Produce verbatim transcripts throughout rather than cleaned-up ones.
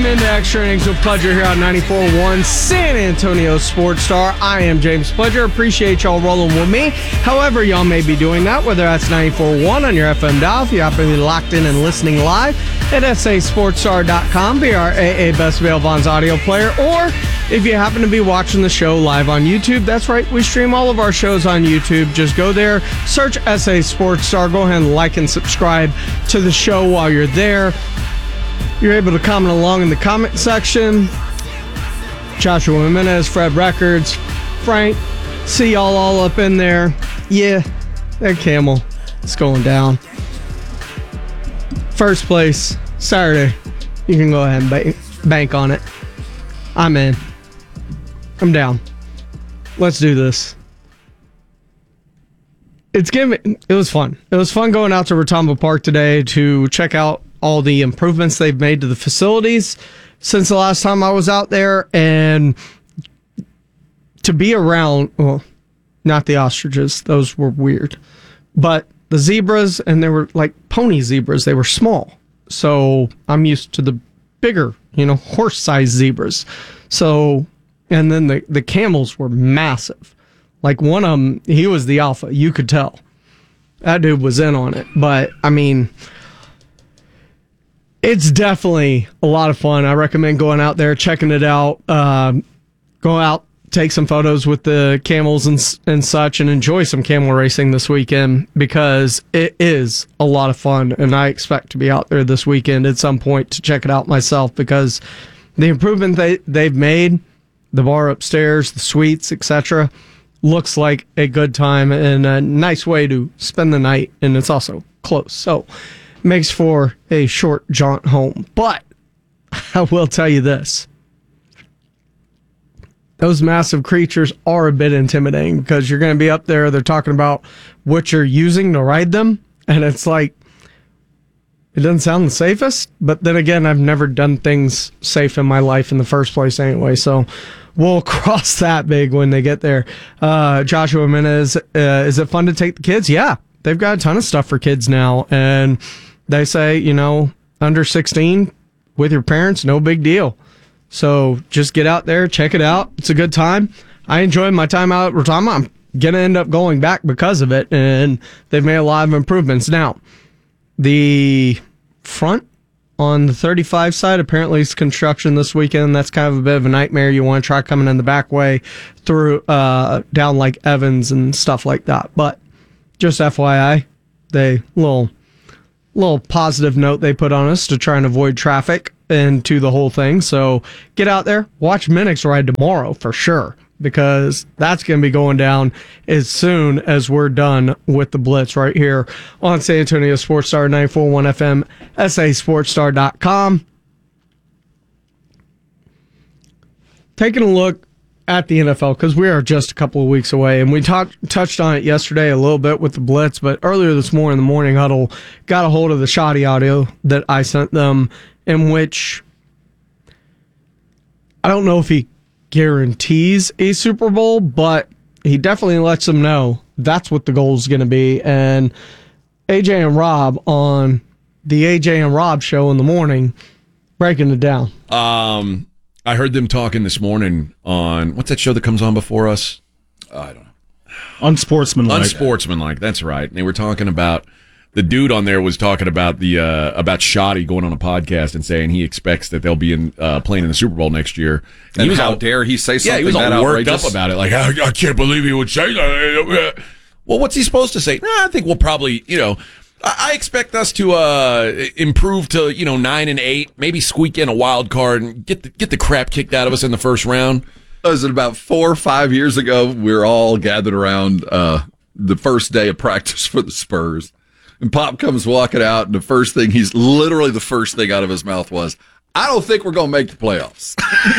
Welcome into Extra Innings with Pledger here on ninety-four point one San Antonio Sports Star. I am James Pledger. Appreciate y'all rolling with me. However y'all may be doing that, whether that's ninety-four point one on your F M dial, if you happen to be locked in and listening live at S A Sports Star dot com, be our A A Best Vail Vaughn's audio player, or if you happen to be watching the show live on YouTube, that's right, we stream all of our shows on YouTube. Just go there, search S A Sports Star, go ahead and like and subscribe to the show while you're there. You're able to comment along in the comment section. Joshua Jimenez, Fred Records, Frank, see y'all all up in there. Yeah, that camel, it's going down. First place, Saturday. You can go ahead and bank, bank on it. I'm in. I'm down. Let's do this. It's giving. It was fun. It was fun going out to Rotamba Park today to check out all the improvements they've made to the facilities since the last time I was out there, and to be around, well, not the ostriches, those were weird, but the zebras, and they were like pony zebras, they were small. So I'm used to the bigger, you know, horse-sized zebras. So, and then the, the camels were massive. Like one of them, he was the alpha, you could tell. That dude was in on it. But, I mean, it's definitely a lot of fun. I recommend going out there, checking it out. Um, go out, take some photos with the camels and and such, and enjoy some camel racing this weekend, because it is a lot of fun, and I expect to be out there this weekend at some point to check it out myself, because the improvement they, they've made, the bar upstairs, the suites, et cetera, looks like a good time and a nice way to spend the night, and it's also close. So makes for a short jaunt home. But I will tell you this. Those massive creatures are a bit intimidating, because you're going to be up there. They're talking about what you're using to ride them. And it's like, it doesn't sound the safest. But then again, I've never done things safe in my life in the first place anyway. So we'll cross that big when they get there. Uh, Joshua Jimenez, uh, is it fun to take the kids? Yeah. They've got a ton of stuff for kids now. And they say, you know, under sixteen with your parents, no big deal. So just get out there, check it out. It's a good time. I enjoyed my time out at Rotama. I'm going to end up going back because of it, and they've made a lot of improvements. Now, the front on the thirty-five side, apparently it's construction this weekend. That's kind of a bit of a nightmare. You want to try coming in the back way through uh, down like Evans and stuff like that. But just F Y I, they little little positive note they put on us to try and avoid traffic into the whole thing. So get out there, watch Minix ride tomorrow for sure, because that's going to be going down as soon as we're done with the Blitz right here on San Antonio Sports Star ninety-four point one F M, S A Sports Star dot com. Taking a look at the N F L, because we are just a couple of weeks away, and we talked touched on it yesterday a little bit with the Blitz, but earlier this morning, the Morning Huddle got a hold of the shoddy audio that I sent them, in which I don't know if he guarantees a Super Bowl, but he definitely lets them know that's what the goal is going to be. And A J and Rob on the A J and Rob show in the morning, breaking it down. Um, I heard them talking this morning on, what's that show that comes on before us? Uh, I don't know. Unsportsmanlike. Unsportsmanlike, that's right. And they were talking about, the dude on there was talking about the uh, about Shoddy going on a podcast and saying he expects that they'll be in uh, playing in the Super Bowl next year. And, and he was how all, dare he say something? Yeah, he was all that worked outrageous? up about it. Like, I, I can't believe he would say that. Well, what's he supposed to say? Nah, I think we'll probably, you know, I, I expect us to uh, improve to, you know, nine and eight, maybe squeak in a wild card and get the, get the crap kicked out of us in the first round. Was it about four or five years ago? We were all gathered around uh, the first day of practice for the Spurs. And Pop comes walking out, and the first thing, he's literally the first thing out of his mouth was, I don't think we're going to make the playoffs.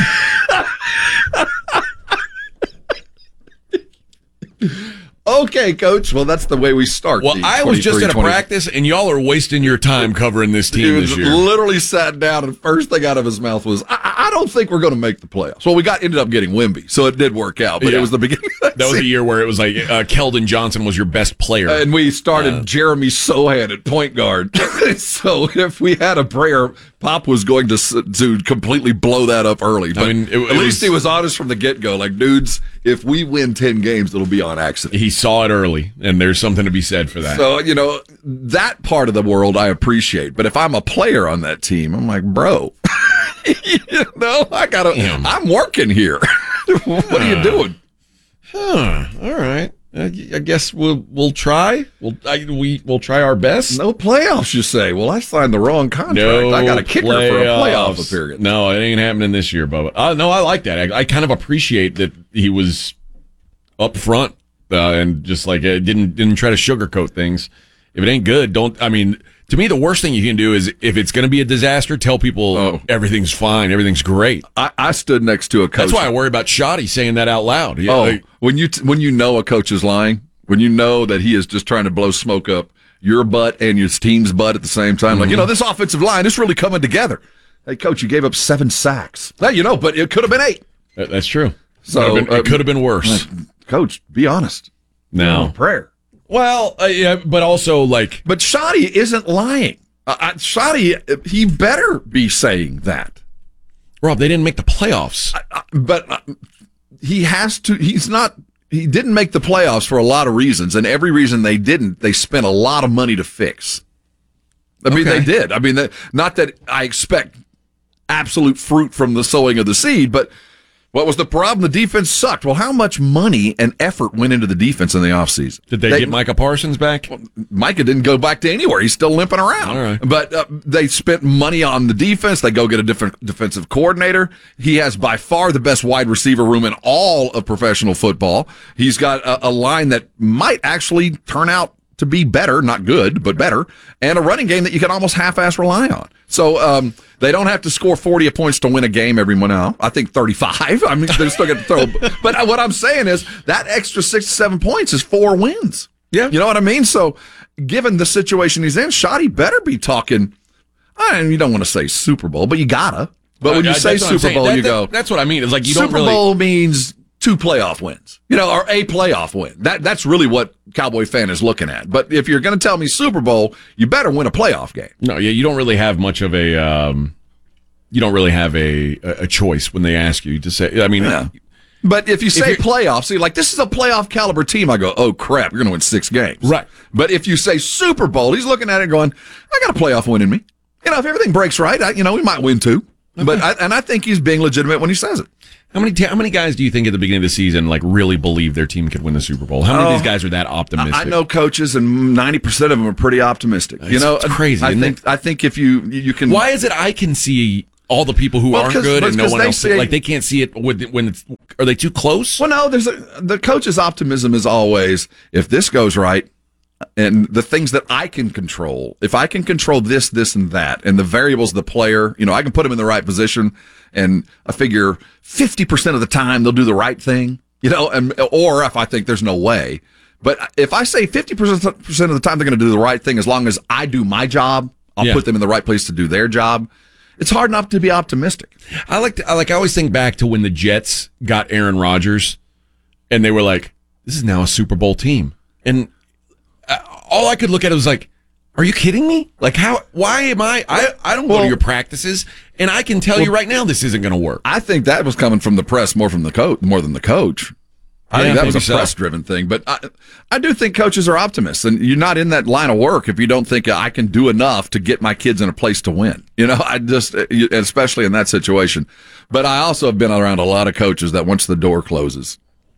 Okay, Coach. Well, that's the way we start. Well, I was just at a practice, and y'all are wasting your time covering this team he this year. Literally sat down, and first thing out of his mouth was, I, I don't think we're going to make the playoffs. Well, we got ended up getting Wemby, so it did work out. But Yeah. it was the beginning. Of That was the year where it was like uh, Keldon Johnson was your best player. And we started Uh, Jeremy Sohan at point guard. So if we had a prayer, Pop was going to s- to completely blow that up early. But mean, it- it at least was- he was honest from the get go. Like, dudes, if we win ten games, it'll be on accident. he saw it early, and there's something to be said for that. So, you know, that part of the world I appreciate. But if I'm a player on that team, I'm like, bro, you know, I gotta, Damn. I'm working here. What are you doing? Huh. All right. Uh, I guess we'll we'll try. We'll I, we we'll try our best. No playoffs, you say. Well, I signed the wrong contract. No I got a kicker for a playoff playoffs. appearance. No, it ain't happening this year, Bubba. Uh, no, I like that. I, I kind of appreciate that he was up front uh, and just like uh, didn't didn't try to sugarcoat things. If it ain't good, don't. I mean, to me, the worst thing you can do is if it's going to be a disaster, tell people Oh. everything's fine, everything's great. I, I stood next to a coach. That's why I worry about Shoddy saying that out loud. Yeah, Oh, like, when you t- when you know a coach is lying, when you know that he is just trying to blow smoke up your butt and your team's butt at the same time, like, you know, this offensive line is really coming together. Hey, coach, you gave up seven sacks. Well, you know, but it could have been eight. that- that's true. So, Could have been- uh, it could have been worse. Coach, be honest. No. Prayer. Well, uh, yeah, but also like But Shoddy isn't lying. Uh, I- Shoddy, he better be saying that. Rob, they didn't make the playoffs. Uh, but uh, he has to. He's not. He didn't make the playoffs for a lot of reasons, and every reason they didn't, they spent a lot of money to fix. I mean, Okay. they did. I mean, that, not that I expect absolute fruit from the sowing of the seed, but what was the problem? The defense sucked. Well, how much money and effort went into the defense in the offseason? Did they, get Micah Parsons back? Micah didn't go back to anywhere. He's still limping around. All right. But uh, they spent money on the defense. They go get a different defensive coordinator. He has by far the best wide receiver room in all of professional football. He's got a, a line that might actually turn out to be better, not good, but better, and a running game that you can almost half-ass rely on. So um, they don't have to score forty points to win a game every one now. I think thirty-five. I mean, they're still going to throw. But what I'm saying is that extra six to seven points is four wins. Yeah. You know what I mean? So given the situation he's in, Shoddy better be talking, I mean, you don't want to say Super Bowl, but you gotta. But when you Uh, say that's what I'm Super saying. Bowl, That- you that- go, That's what I mean. It's like you Super don't really. Bowl means two playoff wins, you know, or a playoff win. That That's really what Cowboy fan is looking at. But if you're going to tell me Super Bowl, you better win a playoff game. No, yeah, you don't really have much of a. Um, you don't really have a a choice when they ask you to say. I mean, Yeah. But if you say you're- playoffs, so you're like, this is a playoff caliber team, I go, oh, crap, you're going to win six games. Right. But if you say Super Bowl, he's looking at it going, I got a playoff win in me. You know, if everything breaks right, I, you know, we might win two. But I, and I think he's being legitimate when he says it. how many ta- how many guys do you think at the beginning of the season like really believe their team could win the Super Bowl? How many Oh, of these guys are that optimistic? I know coaches, and ninety percent of them are pretty optimistic. you It's know, crazy, I isn't think it? I think if you you can, Why is it I can see all the people who Well, aren't 'cause- good and no because one they else? say- like they can't see it with, when it's. Are they too close? Well, no, there's a, the coach's optimism is always if this goes right, and the things that I can control, if I can control this, this, and that, and the variables of the player, you know, I can put them in the right position, and I figure fifty percent of the time they'll do the right thing, you know, and or if I think there's no way. But if I say fifty percent of the time they're going to do the right thing, as long as I do my job, I'll Yeah. put them in the right place to do their job. It's hard enough to be optimistic. I like to, I like I always think back to when the Jets got Aaron Rodgers, and they were like, "This is now a Super Bowl team," and uh, all I could look at was like, "Are you kidding me? Like how? Why am I? I I don't go Well- to your practices, and I can tell you right now this isn't going to work." I think that was coming from the press more from the coach, more than the coach. I Yeah, think that was a maybe so. press-driven thing, but I, I do think coaches are optimists, and you're not in that line of work if you don't think I can do enough to get my kids in a place to win. You know, I just, especially in that situation. But I also have been around a lot of coaches that once the door closes,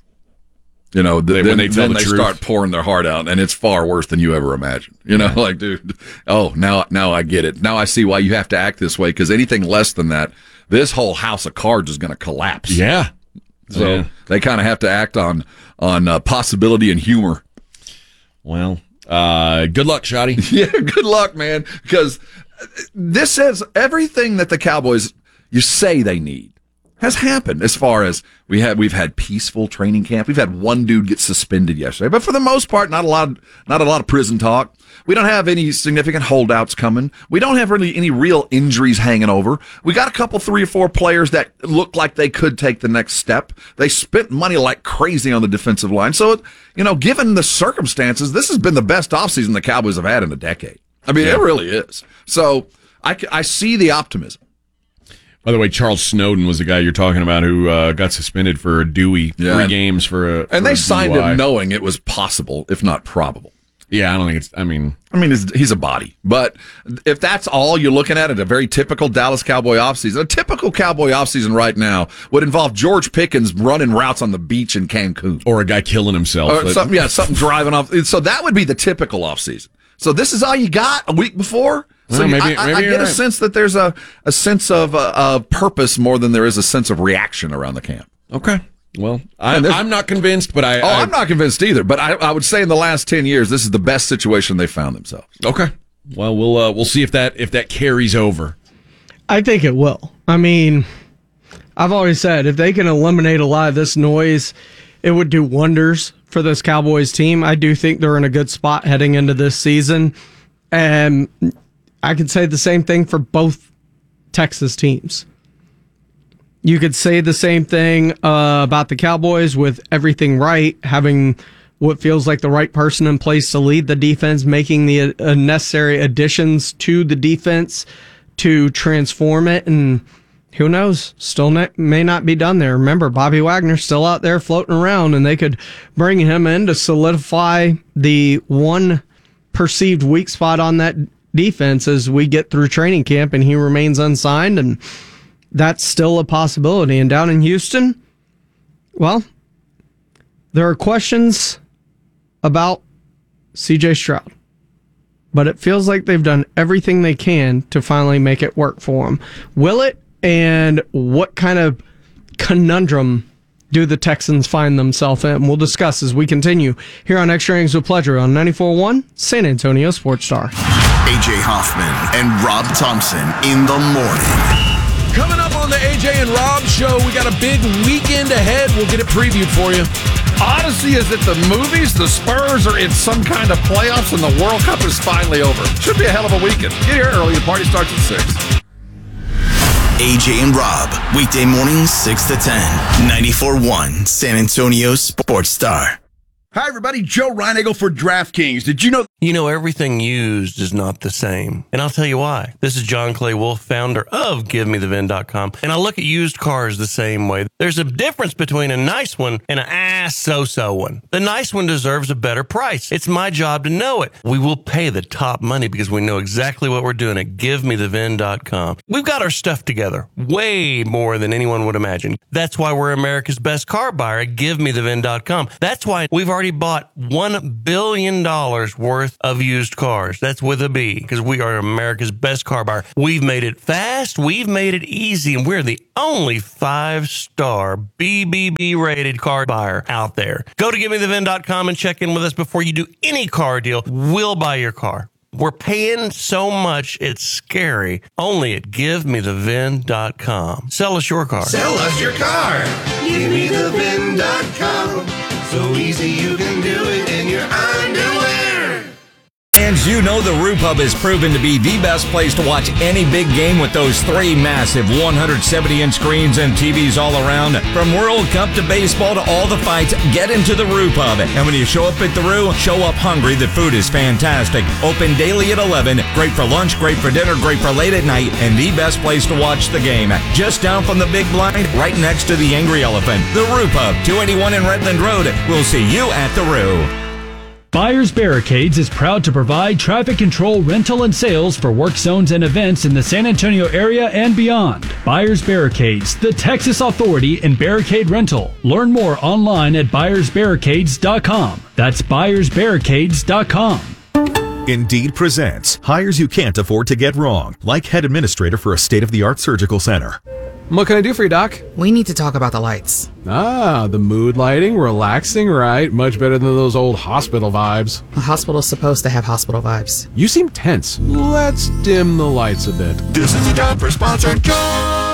you know, They- then, when they tell then the they truth. start pouring their heart out, and it's far worse than you ever imagined. You know, like, dude, oh, now, now I get it. Now I see why you have to act this way, because anything less than that, this whole house of cards is going to collapse. Yeah. So Yeah. they kind of have to act on on uh, possibility and humor. Well, uh, good luck, Shoddy. Yeah, good luck, man, because this says everything that the Cowboys you say they need. has happened as far as we had we've had peaceful training camp. We've had one dude get suspended yesterday, but for the most part, not a lot of, not a lot of prison talk. We don't have any significant holdouts coming. We don't have really any real injuries hanging over. We got a couple, three or four players that look like they could take the next step. They spent money like crazy on the defensive line. So, you know, given the circumstances, this has been the best offseason the Cowboys have had in a decade. I mean, yeah. It really is. So I, I see the optimism. By the way, Charles Snowden was the guy you're talking about who uh, got suspended for a Dewey, yeah. three games for a for And they a signed D U I. him knowing it was possible, if not probable. Yeah, I don't think it's, I mean... I mean, he's, he's a body. But if that's all you're looking at, at a very typical Dallas Cowboy offseason, a typical Cowboy offseason right now would involve George Pickens running routes on the beach in Cancun. Or a guy killing himself. Or something, yeah, something driving off. So that would be the typical offseason. So this is all you got a week before? So well, maybe, I, I, maybe I get right. a sense that there's a, a sense of uh, of purpose more than there is a sense of reaction around the camp. Okay. Well, I'm, I'm not convinced, but I... Oh, I, I'm not convinced either, but I, I would say in the last ten years, this is the best situation they found themselves. Okay. Well, we'll uh, we'll see if that if that carries over. I think it will. I mean, I've always said if they can eliminate a lot of this noise, it would do wonders for this Cowboys team. I do think they're in a good spot heading into this season. And I could say the same thing for both Texas teams. You could say the same thing uh, about the Cowboys with everything right, having what feels like the right person in place to lead the defense, making the uh, necessary additions to the defense to transform it. And who knows, still ne- may not be done there. Remember, Bobby Wagner's still out there floating around, and they could bring him in to solidify the one perceived weak spot on that defense as we get through training camp and he remains unsigned, and that's still a possibility. And down in Houston, well, there are questions about C J Stroud, but it feels like they've done everything they can to finally make it work for him. Will it? And what kind of conundrum do the Texans find themselves in? We'll discuss as we continue here on Extra Innings with Pleasure on ninety-four point one San Antonio Sports Star. A J Hoffman and Rob Thompson in the morning. Coming up on the A J and Rob Show, we got a big weekend ahead. We'll get it previewed for you. Odyssey is at the movies. The Spurs are in some kind of playoffs, and the World Cup is finally over. Should be a hell of a weekend. Get here early. The party starts at six. A J and Rob, weekday mornings, six to ten. ninety-four point one San Antonio Sports Star. Hi, everybody. Joe Reinagle for DraftKings. Did you know? You know, everything used is not the same. And I'll tell you why. This is John Clay Wolf, founder of Give Me The V I N dot com. And I look at used cars the same way. There's a difference between a nice one and an ass so-so one. The nice one deserves a better price. It's my job to know it. We will pay the top money because we know exactly what we're doing at Give Me The V I N dot com. We've got our stuff together way more than anyone would imagine. That's why we're America's best car buyer at Give Me The V I N dot com. That's why we've already bought one billion dollars worth of used cars. That's with a B, because we are America's best car buyer. We've made it fast, we've made it easy, and we're the only five-star B B B rated car buyer out there. Go to Give Me The V I N dot com and check in with us before you do any car deal. We'll buy your car. We're paying so much, it's scary. Only at Give Me The V I N dot com. Sell us your car. Sell us your car. Give me the V I N dot com. So easy you can do it in your underwear. And you know the Roo Pub has proven to be the best place to watch any big game with those three massive one hundred seventy inch screens and T Vs all around. From World Cup to baseball to all the fights, get into the Roo Pub. And when you show up at the Roo, show up hungry. The food is fantastic. Open daily at eleven. Great for lunch, great for dinner, great for late at night, and the best place to watch the game. Just down from the big blind, right next to the Angry Elephant. The Roo Pub, two eighty-one in Redland Road. We'll see you at the Roo. Buyers Barricades is proud to provide traffic control, rental, and sales for work zones and events in the San Antonio area and beyond. Buyers Barricades, the Texas authority in barricade rental. Learn more online at buyers barricades dot com. That's buyers barricades dot com. Indeed presents hires you can't afford to get wrong, like head administrator for a state-of-the-art surgical center. What can I do for you, Doc? We need to talk about the lights. Ah, the mood lighting, relaxing, right? Much better than those old hospital vibes. A hospital's supposed to have hospital vibes. You seem tense. Let's dim the lights a bit. This is a job for sponsored jobs.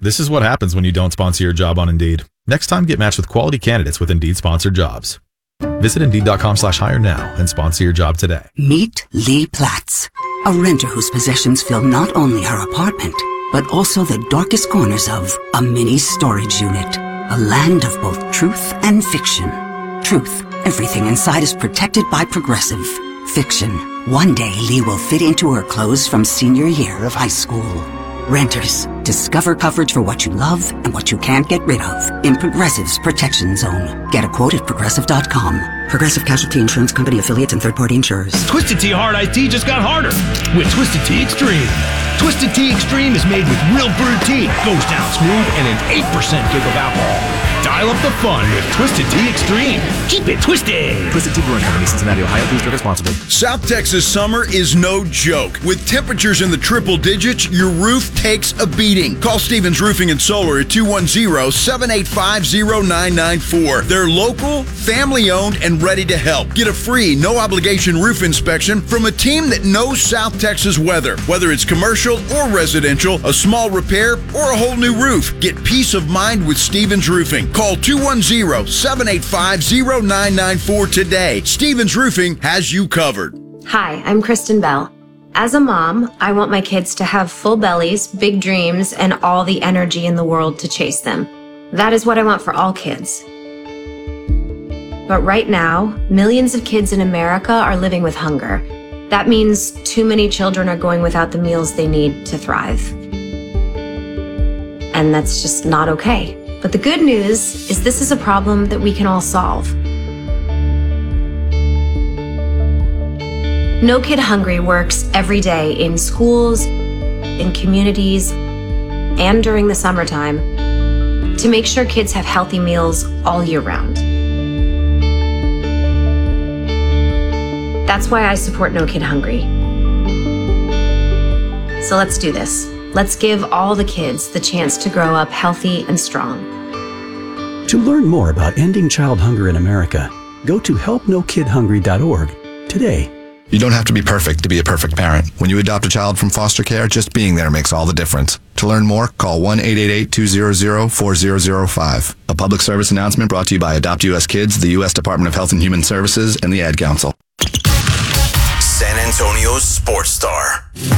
This is what happens when you don't sponsor your job on Indeed. Next time, get matched with quality candidates with Indeed sponsored jobs. Visit Indeed.com slash hire now and sponsor your job today. Meet Lee Platts, a renter whose possessions fill not only her apartment, but also the darkest corners of a mini storage unit. A land of both truth and fiction. Truth, everything inside is protected by Progressive. Fiction, one day Lee will fit into her clothes from senior year of high school. Renters, discover coverage for what you love and what you can't get rid of in Progressive's Protection Zone. Get a quote at Progressive dot com. Progressive Casualty Insurance Company affiliates and third-party insurers. Twisted Tea Hard Iced Tea just got harder with Twisted Tea Extreme. Twisted Tea Extreme is made with real brewed tea, goes down smooth, and an eight percent kick of alcohol. Dial up the fun with Twisted Tea Extreme. Keep it twisted. Twisted Tea Brewing Company, Cincinnati, Ohio. Please drink responsibly. South Texas summer is no joke. With temperatures in the triple digits, your roof takes a beating. Call Stevens Roofing and Solar at two one zero, seven eight five, zero nine nine four. They're local, family-owned, and ready to help. Get a free, no-obligation roof inspection from a team that knows South Texas weather. Whether it's commercial or residential, a small repair, or a whole new roof, get peace of mind with Stevens Roofing. Call two one zero, seven eight five, zero nine nine four today. Stevens Roofing has you covered. Hi, I'm Kristen Bell. As a mom, I want my kids to have full bellies, big dreams, and all the energy in the world to chase them. That is what I want for all kids. But right now, millions of kids in America are living with hunger. That means too many children are going without the meals they need to thrive. And that's just not okay. But the good news is this is a problem that we can all solve. No Kid Hungry works every day in schools, in communities, and during the summertime to make sure kids have healthy meals all year round. That's why I support No Kid Hungry. So let's do this. Let's give all the kids the chance to grow up healthy and strong. To learn more about ending child hunger in America, go to help no kid hungry dot org today. You don't have to be perfect to be a perfect parent. When you adopt a child from foster care, just being there makes all the difference. To learn more, call one eight eight eight, two hundred, four thousand five. A public service announcement brought to you by Adopt U S Kids, the U S Department of Health and Human Services, and the Ad Council. San Antonio's Sports Star.